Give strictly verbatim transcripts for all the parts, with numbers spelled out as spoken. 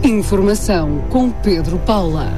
Informação com Pedro Paula.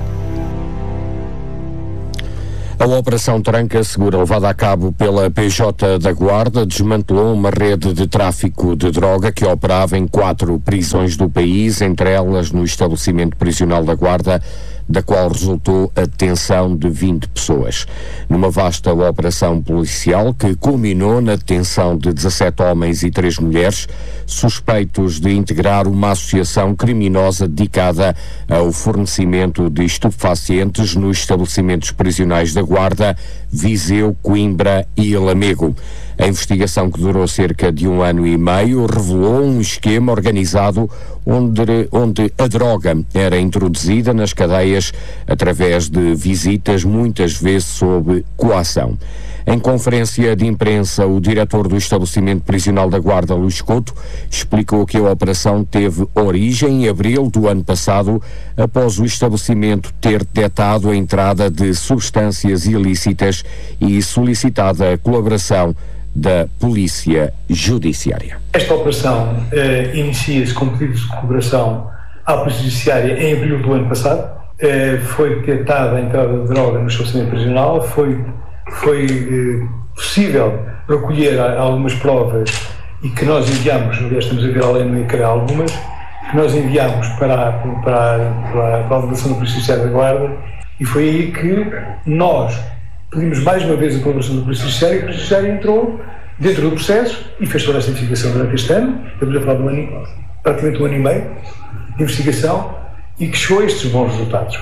A Operação Tranca Segura, levada a cabo pela P J da Guarda, desmantelou uma rede de tráfico de droga que operava em quatro prisões do país, entre elas no estabelecimento prisional da Guarda, da qual resultou a detenção de vinte pessoas. Numa vasta operação policial que culminou na detenção de dezassete homens e três mulheres, suspeitos de integrar uma associação criminosa dedicada ao fornecimento de estupefacientes nos estabelecimentos prisionais da Guarda, Viseu, Coimbra e Lamego. A investigação, que durou cerca de um ano e meio, revelou um esquema organizado onde, onde a droga era introduzida nas cadeias através de visitas, muitas vezes sob coação. Em conferência de imprensa, o diretor do estabelecimento prisional da Guarda, Luís Couto, explicou que a operação teve origem em abril do ano passado, após o estabelecimento ter detectado a entrada de substâncias ilícitas e solicitada a colaboração da Polícia Judiciária. Esta operação eh, inicia-se com pedido de colaboração à Polícia Judiciária em abril do ano passado. Eh, foi detectada a entrada de droga no estabelecimento prisional, foi, foi eh, possível recolher algumas provas e que nós enviamos, aliás estamos a ver além no ecrã algumas, que nós enviamos para, para, para, para a delegação da Polícia Judiciária da Guarda, e foi aí que nós pedimos mais uma vez a colaboração da Polícia Judiciária, e a Polícia Judiciária entrou dentro do processo e fez toda esta investigação durante este ano. Estamos a falar de um ano, praticamente um ano e meio de investigação, e que chegou a estes bons resultados.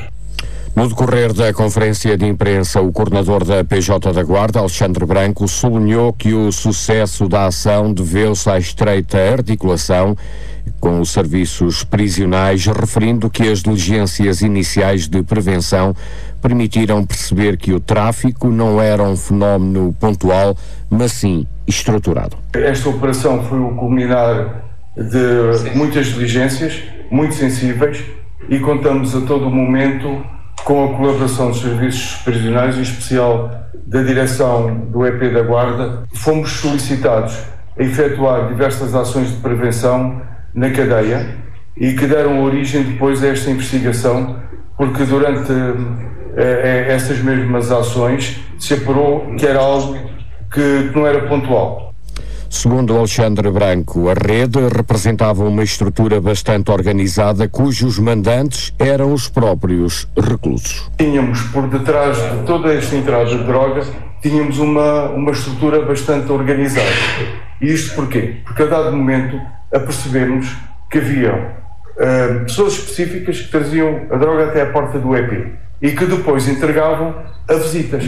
No decorrer da conferência de imprensa, o coordenador da P J da Guarda, Alexandre Branco, sublinhou que o sucesso da ação deveu-se à estreita articulação com os serviços prisionais, referindo que as diligências iniciais de prevenção permitiram perceber que o tráfico não era um fenómeno pontual, mas sim estruturado. Esta operação foi o culminar de muitas diligências, muito sensíveis, e contamos a todo momento com a colaboração dos serviços prisionais, em especial da direção do E P da Guarda. Fomos solicitados a efetuar diversas ações de prevenção na cadeia e que deram origem depois a esta investigação, porque durante eh, essas mesmas ações se apurou que era algo que não era pontual. Segundo Alexandre Branco, a rede representava uma estrutura bastante organizada, cujos mandantes eram os próprios reclusos. Tínhamos por detrás de toda esta entrada de droga, tínhamos uma, uma estrutura bastante organizada. E isto porquê? Porque a dado momento apercebemos que havia uh, pessoas específicas que traziam a droga até a porta do E P e que depois entregavam a visitas.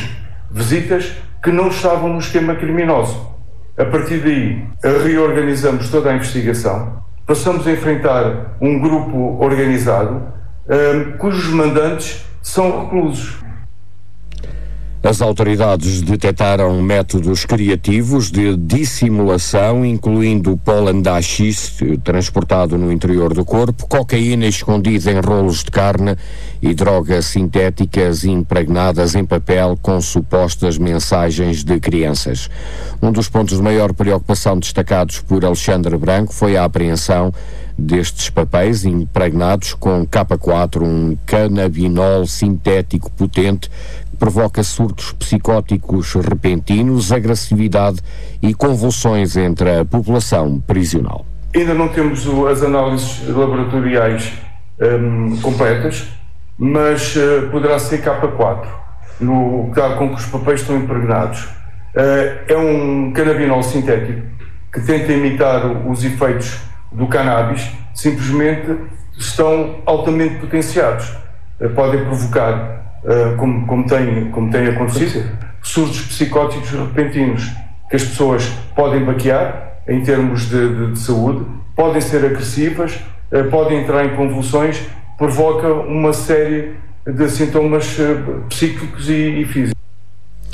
Visitas que não estavam no esquema criminoso. A partir daí, reorganizamos toda a investigação, passamos a enfrentar um grupo organizado, um, cujos mandantes são reclusos. As autoridades detectaram métodos criativos de dissimulação, incluindo pólen de haxixe transportado no interior do corpo, cocaína escondida em rolos de carne e drogas sintéticas impregnadas em papel com supostas mensagens de crianças. Um dos pontos de maior preocupação destacados por Alexandre Branco foi a apreensão destes papéis impregnados com K quatro, um canabinol sintético potente que provoca surtos psicóticos repentinos, agressividade e convulsões entre a população prisional. Ainda não temos as análises laboratoriais um, completas, mas uh, poderá ser K quatro, no caso com que os papéis estão impregnados. Uh, é um canabinol sintético que tenta imitar os efeitos do cannabis, simplesmente estão altamente potenciados. Uh, podem provocar, uh, como, como, tem, como tem acontecido, surtos psicóticos repentinos, que as pessoas podem baquear em termos de, de, de saúde, podem ser agressivas, uh, podem entrar em convulsões, provoca uma série de sintomas uh, psíquicos e, e físicos.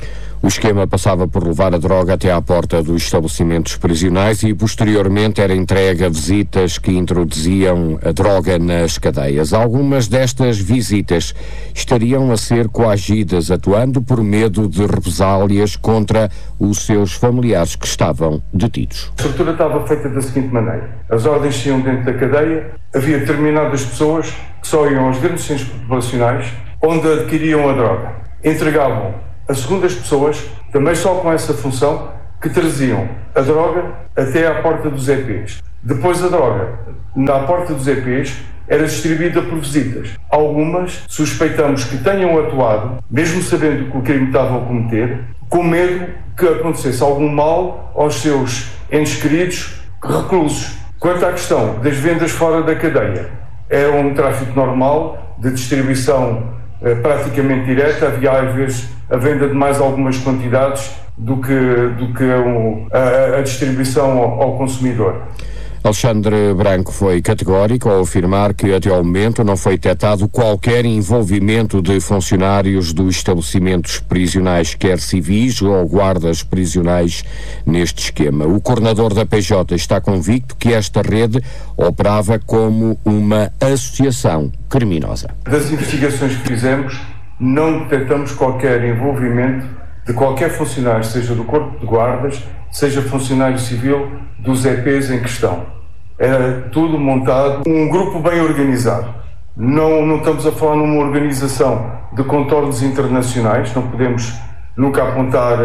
O esquema passava por levar a droga até à porta dos estabelecimentos prisionais e posteriormente era entregue a visitas que introduziam a droga nas cadeias. Algumas destas visitas estariam a ser coagidas, atuando por medo de represálias contra os seus familiares que estavam detidos. A estrutura estava feita da seguinte maneira: as ordens iam dentro da cadeia, havia determinadas pessoas que só iam aos grandes centros populacionais onde adquiriam a droga, entregavam a segundas pessoas, também só com essa função, que traziam a droga até à porta dos E Pês. Depois a droga, na porta dos E Pês, era distribuída por visitas. Algumas suspeitamos que tenham atuado, mesmo sabendo que o crime estavam a cometer, com medo que acontecesse algum mal aos seus entes queridos reclusos. Quanto à questão das vendas fora da cadeia, era um tráfico normal, de distribuição eh, praticamente direta. Havia às vezes a venda de mais algumas quantidades do que, do que um, a, a distribuição ao, ao consumidor. Alexandre Branco foi categórico ao afirmar que até ao momento não foi detectado qualquer envolvimento de funcionários dos estabelecimentos prisionais, quer civis ou guardas prisionais, neste esquema. O coordenador da P J está convicto que esta rede operava como uma associação criminosa. Das investigações que fizemos, não detectamos qualquer envolvimento de qualquer funcionário, seja do Corpo de Guardas, seja funcionário civil dos E Pês em questão. Era tudo montado, um grupo bem organizado. Não, não estamos a falar numa organização de contornos internacionais, não podemos nunca apontar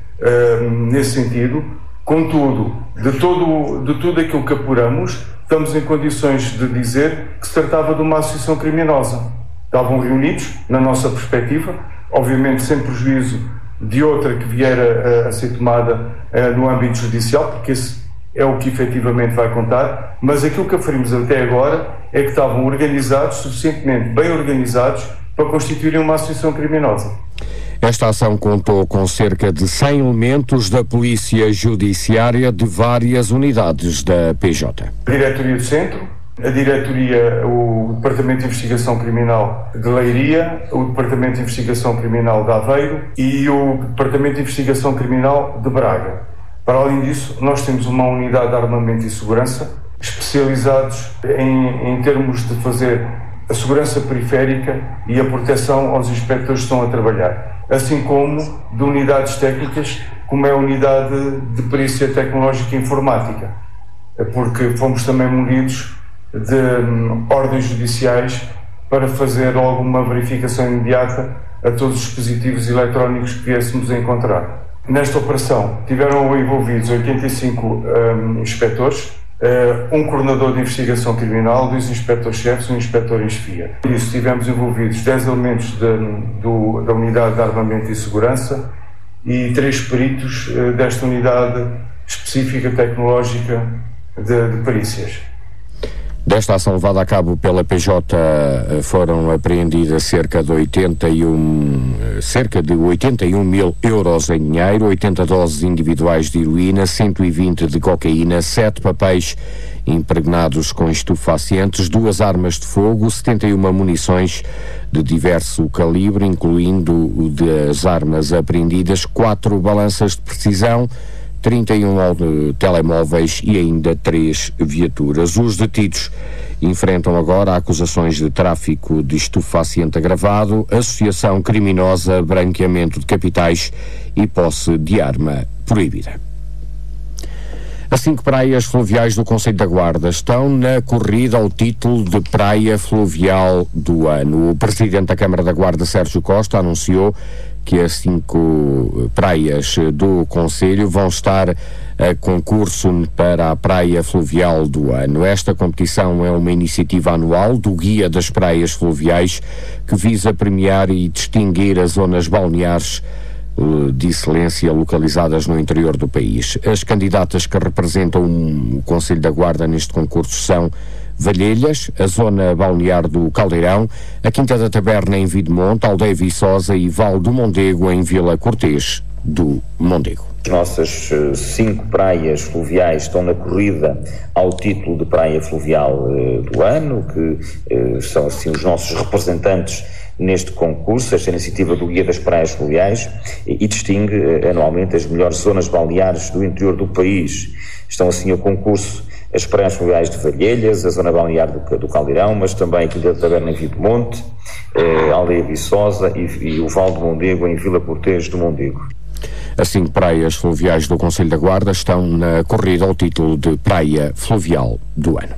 uh, nesse sentido. Contudo, de, todo, de tudo aquilo que apuramos, estamos em condições de dizer que se tratava de uma associação criminosa. Estavam reunidos, na nossa perspectiva, obviamente sem prejuízo de outra que vier a, a ser tomada uh, no âmbito judicial, porque esse é o que efetivamente vai contar, mas aquilo que aferimos até agora é que estavam organizados, suficientemente bem organizados, para constituírem uma associação criminosa. Esta ação contou com cerca de cem elementos da Polícia Judiciária de várias unidades da P J. A Diretoria do Centro, a Diretoria, o Departamento de Investigação Criminal de Leiria, o Departamento de Investigação Criminal de Aveiro e o Departamento de Investigação Criminal de Braga. Para além disso, nós temos uma unidade de armamento e segurança especializados em, em termos de fazer a segurança periférica e a proteção aos inspectores que estão a trabalhar, assim como de unidades técnicas, como é a unidade de perícia tecnológica e informática, porque fomos também munidos de um, ordens judiciais para fazer alguma verificação imediata a todos os dispositivos eletrónicos que viéssemos a encontrar. Nesta operação tiveram envolvidos oitenta e cinco um, inspectores, uh, um coordenador de investigação criminal, dois inspectores-chefes e um inspetor em chefia. Por isso tivemos envolvidos dez elementos de, do, da unidade de armamento e segurança e três peritos uh, desta unidade específica tecnológica de, de perícias. Desta ação levada a cabo pela P J foram apreendidas cerca de oitenta e um, cerca de oitenta e um mil euros em dinheiro, oitenta doses individuais de heroína, cento e vinte de cocaína, sete papéis impregnados com estupefacientes, duas armas de fogo, setenta e uma munições de diverso calibre, incluindo das armas apreendidas, quatro balanças de precisão, trinta e um telemóveis e ainda três viaturas. Os detidos enfrentam agora acusações de tráfico de estupefaciente agravado, associação criminosa, branqueamento de capitais e posse de arma proibida. As cinco praias fluviais do Concelho da Guarda estão na corrida ao título de Praia Fluvial do Ano. O Presidente da Câmara da Guarda, Sérgio Costa, anunciou que as cinco praias do Concelho vão estar a concurso para a Praia Fluvial do Ano. Esta competição é uma iniciativa anual do Guia das Praias Fluviais que visa premiar e distinguir as zonas balneares de excelência localizadas no interior do país. As candidatas que representam o Concelho da Guarda neste concurso são Valhelhas, a zona balnear do Caldeirão, a Quinta da Taberna em Videmonte, Aldeia Viçosa e Val do Mondego em Vila Cortês do Mondego. As nossas cinco praias fluviais estão na corrida ao título de Praia Fluvial uh, do Ano, que uh, são assim os nossos representantes neste concurso. Esta iniciativa do Guia das Praias Fluviais e, e distingue uh, anualmente as melhores zonas balneares do interior do país. Estão assim ao concurso as praias fluviais de Valhelhas, a zona balnear do, do Caldeirão, mas também a Quilha de Taberna em Vidomonte, eh, a Aldeia Viçosa e, e o Val do Mondego em Vila Cortês do Mondego. As cinco praias fluviais do Concelho da Guarda estão na corrida ao título de Praia Fluvial do Ano.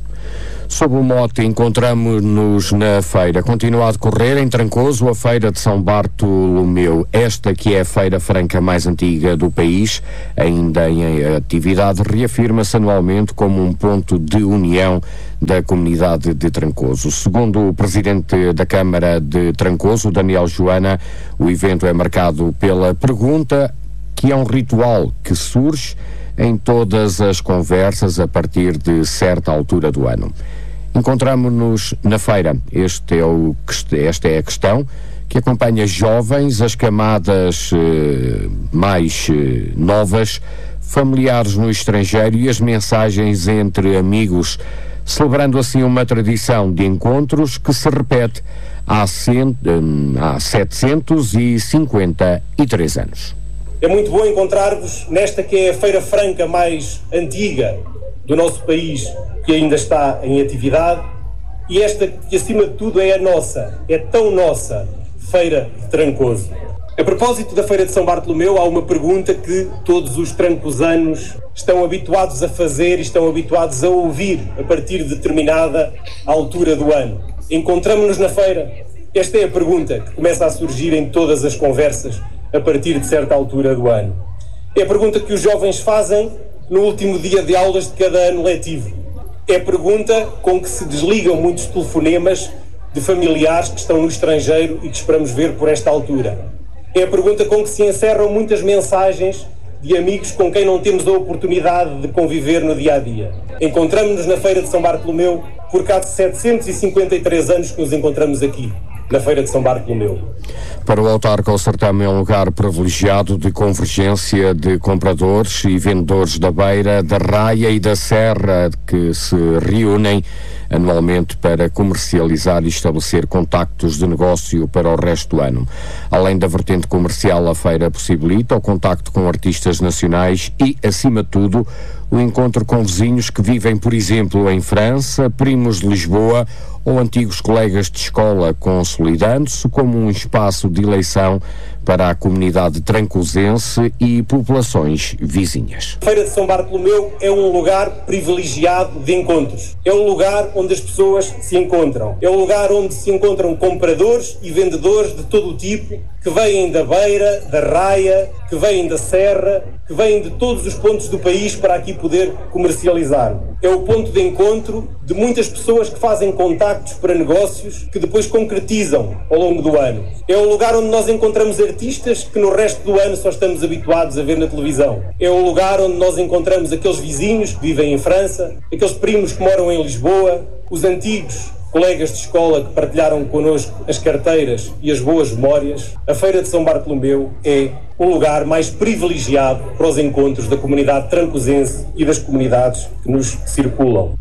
Sob o mote, encontramos-nos na feira. Continua a decorrer em Trancoso a Feira de São Bartolomeu. Esta que é a feira franca mais antiga do país, ainda em atividade, reafirma-se anualmente como um ponto de união da comunidade de Trancoso. Segundo o presidente da Câmara de Trancoso, Daniel Joana, o evento é marcado pela pergunta, que é um ritual que surge em todas as conversas a partir de certa altura do ano. Encontramo-nos na feira. Este é o, esta é a questão que acompanha jovens, as camadas eh, mais eh, novas, familiares no estrangeiro e as mensagens entre amigos, celebrando assim uma tradição de encontros que se repete há, cento, há setecentos e cinquenta e três anos. É muito bom encontrar-vos nesta que é a feira franca mais antiga do nosso país, que ainda está em atividade, e esta que acima de tudo é a nossa, é tão nossa, Feira de Trancoso. A propósito da Feira de São Bartolomeu, há uma pergunta que todos os trancosanos estão habituados a fazer e estão habituados a ouvir a partir de determinada altura do ano. Encontramos-nos na feira? Esta é a pergunta que começa a surgir em todas as conversas a partir de certa altura do ano. É a pergunta que os jovens fazem no último dia de aulas de cada ano letivo. É a pergunta com que se desligam muitos telefonemas de familiares que estão no estrangeiro e que esperamos ver por esta altura. É a pergunta com que se encerram muitas mensagens de amigos com quem não temos a oportunidade de conviver no dia-a-dia. Encontramos-nos na Feira de São Bartolomeu porque há setecentos e cinquenta e três anos que nos encontramos aqui, na Feira de São Bartolomeu. Para o autarca, o certame é um lugar privilegiado de convergência de compradores e vendedores da Beira, da Raia e da Serra, que se reúnem anualmente para comercializar e estabelecer contactos de negócio para o resto do ano. Além da vertente comercial, a feira possibilita o contacto com artistas nacionais e, acima de tudo, o encontro com vizinhos que vivem, por exemplo, em França, primos de Lisboa ou antigos colegas de escola, consolidando-se como um espaço de eleição para a comunidade trancosense e populações vizinhas. A Feira de São Bartolomeu é um lugar privilegiado de encontros. É um lugar onde as pessoas se encontram. É um lugar onde se encontram compradores e vendedores de todo o tipo, que vêm da Beira, da Raia, que vêm da Serra, que vêm de todos os pontos do país para aqui poder comercializar. É o ponto de encontro de muitas pessoas que fazem contactos para negócios que depois concretizam ao longo do ano. É um lugar onde nós encontramos artistas que no resto do ano só estamos habituados a ver na televisão. É um lugar onde nós encontramos aqueles vizinhos que vivem em França, aqueles primos que moram em Lisboa, os antigos colegas de escola que partilharam connosco as carteiras e as boas memórias. A Feira de São Bartolomeu é um lugar mais privilegiado para os encontros da comunidade trancosense e das comunidades que nos circulam.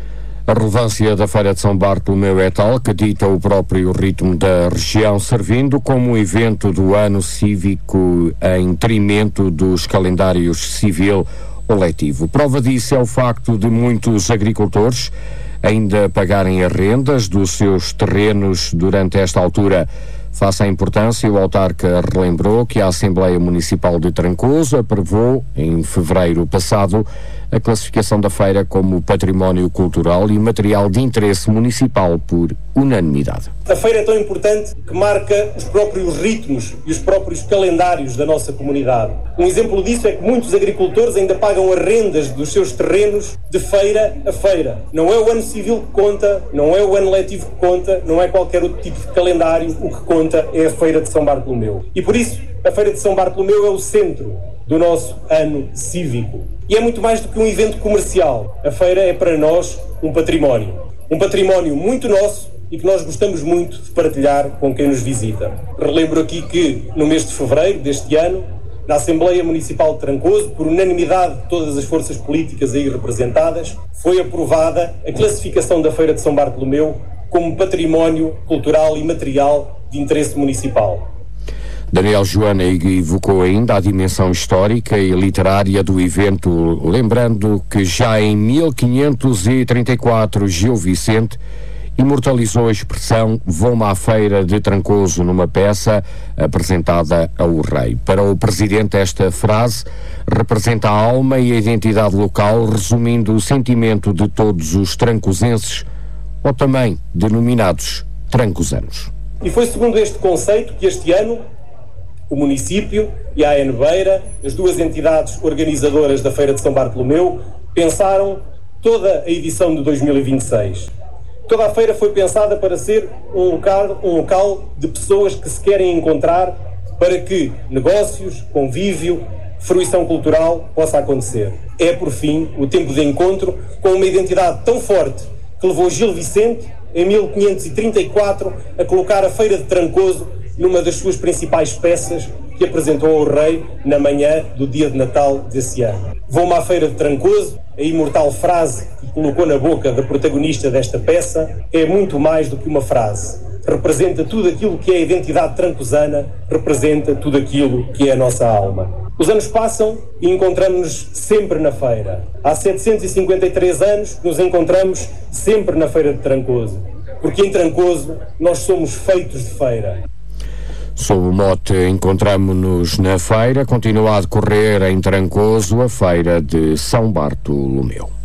A relevância da Feira de São Bartolomeu é tal que dita o próprio ritmo da região, servindo como um evento do ano cívico em detrimento dos calendários civil ou letivo. Prova disso é o facto de muitos agricultores ainda pagarem as rendas dos seus terrenos durante esta altura. Face à importância, o autarca relembrou que a Assembleia Municipal de Trancoso aprovou, em fevereiro passado, a classificação da feira como património cultural e material de interesse municipal por unanimidade. A feira é tão importante que marca os próprios ritmos e os próprios calendários da nossa comunidade. Um exemplo disso é que muitos agricultores ainda pagam as rendas dos seus terrenos de feira a feira. Não é o ano civil que conta, não é o ano letivo que conta, não é qualquer outro tipo de calendário. O que conta é a Feira de São Bartolomeu. E por isso, a Feira de São Bartolomeu é o centro do nosso ano cívico. E é muito mais do que um evento comercial. A feira é para nós um património. Um património muito nosso e que nós gostamos muito de partilhar com quem nos visita. Relembro aqui que no mês de fevereiro deste ano, na Assembleia Municipal de Trancoso, por unanimidade de todas as forças políticas aí representadas, foi aprovada a classificação da Feira de São Bartolomeu como património cultural e material de interesse municipal. Daniel Joana evocou ainda a dimensão histórica e literária do evento, lembrando que já em mil quinhentos e trinta e quatro Gil Vicente imortalizou a expressão "vou-me à feira de Trancoso" numa peça apresentada ao rei. Para o presidente, esta frase representa a alma e a identidade local, resumindo o sentimento de todos os trancosenses, ou também denominados trancosanos. E foi segundo este conceito que este ano o município e a A N Beira, as duas entidades organizadoras da Feira de São Bartolomeu, pensaram toda a edição de dois mil e vinte e seis. Toda a feira foi pensada para ser um local, um local de pessoas que se querem encontrar para que negócios, convívio, fruição cultural possa acontecer. É, por fim, o tempo de encontro com uma identidade tão forte que levou Gil Vicente, em mil quinhentos e trinta e quatro, a colocar a Feira de Trancoso numa das suas principais peças que apresentou ao rei na manhã do dia de Natal desse ano. Vou-me à Feira de Trancoso, a imortal frase que colocou na boca da protagonista desta peça, é muito mais do que uma frase. Representa tudo aquilo que é a identidade trancosana, representa tudo aquilo que é a nossa alma. Os anos passam e encontramos-nos sempre na feira. Há setecentos e cinquenta e três anos que nos encontramos sempre na Feira de Trancoso, porque em Trancoso nós somos feitos de feira. Sob o mote "Encontramo-nos na feira", continua a decorrer em Trancoso a Feira de São Bartolomeu.